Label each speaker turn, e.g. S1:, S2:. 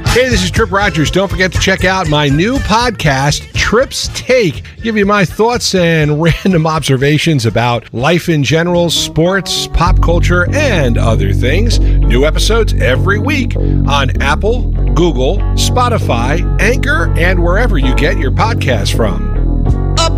S1: Hey, this is Trip Rogers. Don't forget to check out my new podcast, Trip's Take. Give you my thoughts and random observations about life in general, sports, pop culture, and other things. New episodes every week on Apple, Google, Spotify, Anchor, and wherever you get your podcasts from.